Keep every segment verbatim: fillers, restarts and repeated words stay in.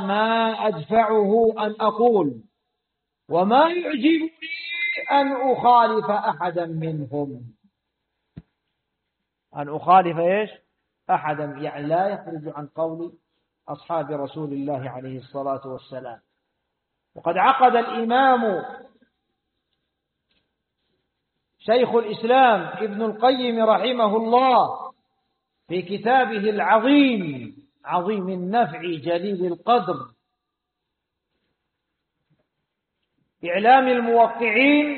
ما أدفعه أن أقول، وما يعجبني أن أخالف أحدا منهم. أن أخالف إيش؟ أحدا، يعني لا يخرج عن قول أصحاب رسول الله عليه الصلاة والسلام. وقد عقد الإمام شيخ الإسلام ابن القيم رحمه الله في كتابه العظيم عظيم النفع جليل القدر إعلام الموقعين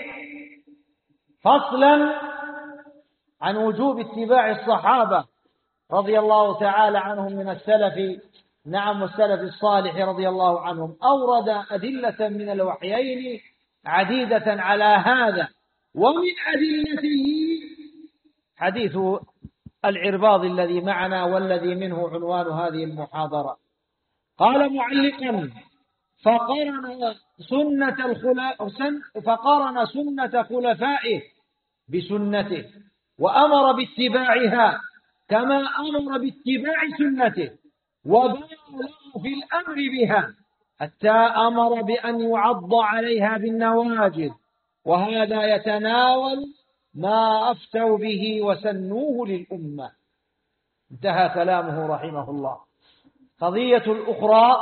فصلا عن وجوب اتباع الصحابة رضي الله تعالى عنهم من السلف، نعم والسلف الصالح رضي الله عنهم، أورد أدلة من الوحيين عديدة على هذا. ومن أدلته حديث العرباض الذي معنا والذي منه عنوان هذه المحاضرة. قال معلقا: فقرن سنة الخلا... فقرن سنة خلفائه بسنته، وأمر باتباعها كما أمر باتباع سنته، وبالغ في الأمر بها حتى أمر بأن يعض عليها بالنواجذ، وهذا يتناول ما أفتوا به وسنوه للأمة. انتهى كلامه رحمه الله. قضية الأخرى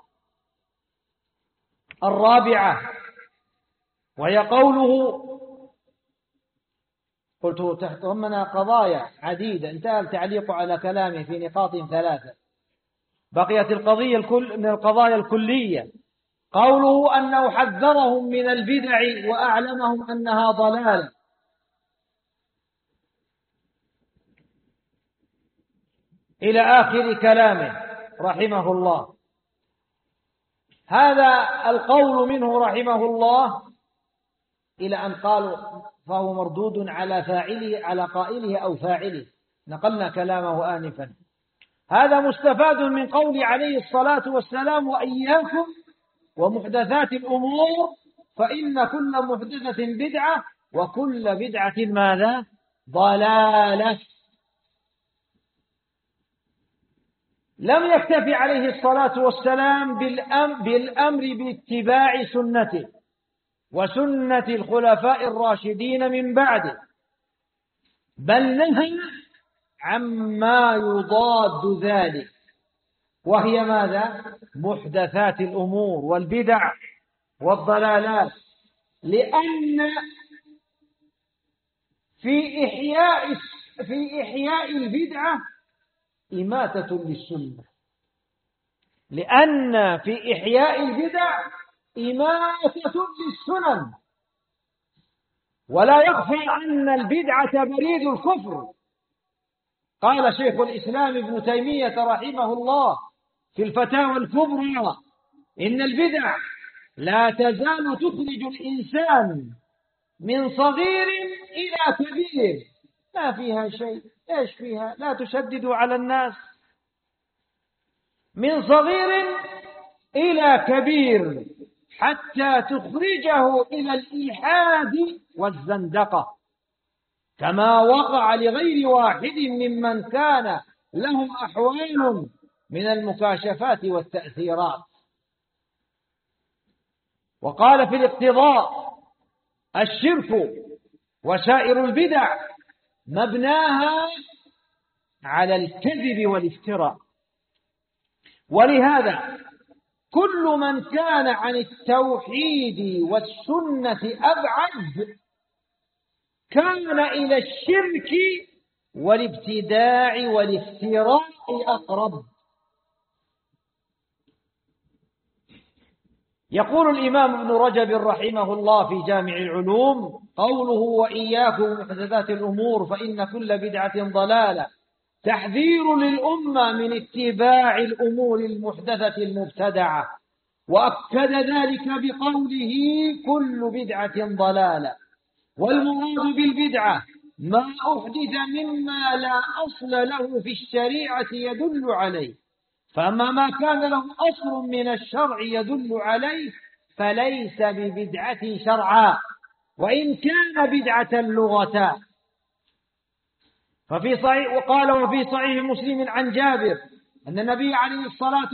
الرابعة وهي قوله، قلت تحتمنا قضايا عديدة، انتهى التعليق على كلامه في نقاط ثلاثة، بقيت القضية الكل من القضايا الكلية. قوله أنه حذرهم من البدع وأعلمهم أنها ضلال، إلى آخر كلامه رحمه الله. هذا القول منه رحمه الله إلى أن قالوا فهو مردود على فاعله على قائله أو فاعله، نقلنا كلامه آنفا. هذا مستفاد من قول عليه الصلاة والسلام: وإياكم ومحدثات الأمور فإن كل محدثة بدعة وكل بدعة ماذا؟ ضلالة. لم يكتفي عليه الصلاة والسلام بالأمر باتباع سنته وسنة الخلفاء الراشدين من بعده، بل نهى عما يضاد ذلك، وهي ماذا؟ محدثات الأمور والبدع والضلالات. لأن في إحياء في إحياء البدعة إماتة للسنة، لأن في إحياء البدع إماتة للسنن. ولا يخفى أن البدعة بريد الكفر. قال شيخ الإسلام ابن تيمية رحمه الله في الفتاوى الكبرى: إن البدع لا تزال تخرج الإنسان من صغير إلى كبير، ما فيها شيء. إيش فيها؟ لا تشددوا على الناس. من صغير إلى كبير حتى تخرجه إلى الإلحاد والزندقة، كما وقع لغير واحد ممن كان لهم أحوال من المكاشفات والتأثيرات. وقال في الاقتضاء: الشرك وسائر البدع مبناها على الكذب والافتراء. ولهذا كل من كان عن التوحيد والسنة أبعد كان إلى الشرك والابتداع والافتراء أقرب. يقول الإمام ابن رجب رحمه الله في جامع العلوم: قوله وإياكم محدثات الأمور فإن كل بدعة ضلالة تحذير للأمة من اتباع الأمور المحدثة المبتدعة، وأكد ذلك بقوله كل بدعة ضلالة. والمراد بالبدعة ما أحدث مما لا أصل له في الشريعة يدل عليه، فأما ما كان له أصل من الشرع يدل عليه فليس ببدعة شرعا، وإن كان بدعة لغة. ففي صحيح وقال وفي صحيح مسلم عن جابر أن النبي عليه الصلاة